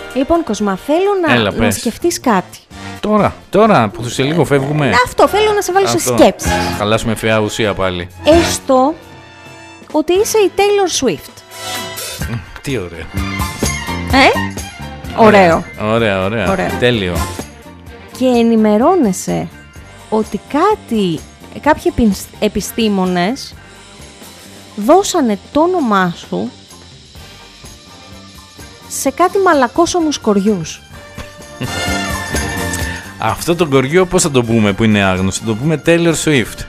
Λοιπόν, Κοσμά, θέλω να σκεφτείς κάτι. Τώρα που σε λίγο φεύγουμε. Αυτό, θέλω να σε βάλω σε σκέψεις. Χαλάσουμε φαιά ουσία πάλι. Έστω ότι είσαι η Taylor Swift. Τι ωραίο. Ωραίο. Ωραία. Τέλειο. Και ενημερώνεσαι ότι κάποιοι επιστήμονες δώσανε το όνομά σου σε κάτι μαλακόσωμους κοριούς. Αυτό το κοριό πώς θα το πούμε που είναι άγνωστο? Το πούμε Taylor Swift.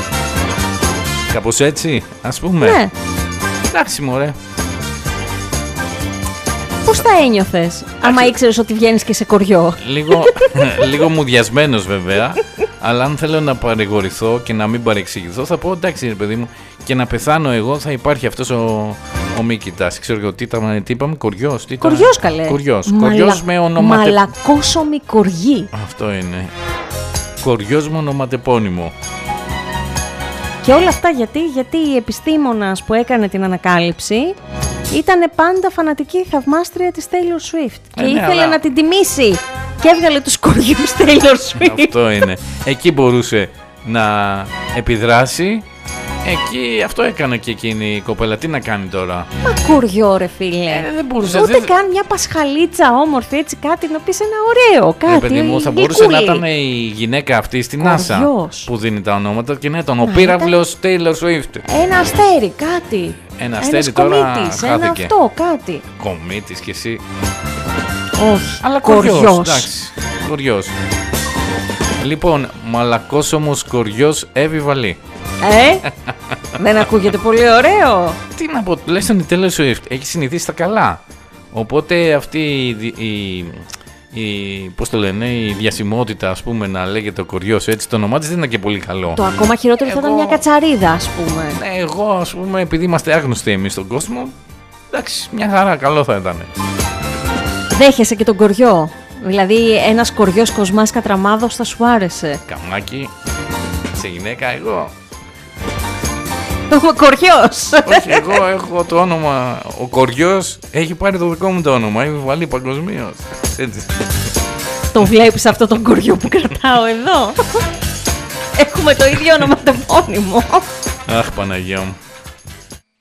Κάπως έτσι, ας πούμε. Ναι. Εντάξει μωρέ. Πώς θα ένιωθες άμα ήξερες ότι βγαίνεις και σε κοριό? Λίγο μουδιασμένος βέβαια. Αλλά αν θέλω να παρηγορηθώ και να μην παρεξηγηθώ, θα πω εντάξει ρε παιδί μου, και να πεθάνω εγώ θα υπάρχει αυτός ο Μίκητας. Ξέρω εγώ τι είπαμε, κοριός. Κοριός καλέ. Κοριός με μαλακόσωμη κοργή. Αυτό είναι. Κοριός με ονοματεπώνυμο. Και όλα αυτά γιατί η επιστήμονας που έκανε την ανακάλυψη ήταν πάντα φανατική θαυμάστρια της Taylor Swift. Και ήθελε να την τιμήσει. Και έβγαλε τους κοριούς Taylor Swift. Αυτό είναι. Εκεί μπορούσε να επιδράσει. Εκεί αυτό έκανε και εκείνη η κοπέλα. Τι να κάνει τώρα? Μα κοριό ρε φίλε. Δεν μπορούσε. Ούτε καν μια πασχαλίτσα όμορφη έτσι, κάτι να πεις ένα ωραίο. Κάτι. Παιδί μου, θα μπορούσε να ήταν η γυναίκα αυτή στην NASA που δίνει τα ονόματα και να ήταν ο πύραυλος Taylor Swift. Ένα αστέρι, κάτι. Ένα αστέρι τώρα κομίτης, χάθηκε. ένα αυτό, κάτι. Κομίτης κι εσύ. Όχι. Αλλά κοριός. Εντάξει. Κοριός. Λοιπόν, μαλακόσωμος κοριός Εύη Βαλή. Δεν ακούγεται πολύ ωραίο? Τι να πω, τουλάχιστον η Taylor Swift έχει συνηθίσει τα καλά. Οπότε αυτή πώς το λένε, η διασημότητα, ας πούμε, να λέγεται ο κοριός έτσι, το όνομά της δεν είναι και πολύ καλό. Το ακόμα χειρότερο θα ήταν μια κατσαρίδα, ας πούμε. Ναι, εγώ, ας πούμε, επειδή είμαστε άγνωστοι εμείς στον κόσμο, εντάξει, μια χαρά, καλό θα ήταν. Δέχεσαι και τον κοριό? Δηλαδή, ένας κοριός Κοσμάς Κατραμάδος θα σου άρεσε? Καμάκι, σε γυναίκα εγώ. Ο κοριός. Όχι, εγώ έχω το όνομα. Ο κοριός έχει πάρει το δικό μου το όνομα. Έχει βάλει παγκοσμίως. Έτσι. Το βλέπεις αυτό τον κοριό που κρατάω εδώ? Έχουμε το ίδιο ονοματεπώνυμο. Αχ, Παναγία μου.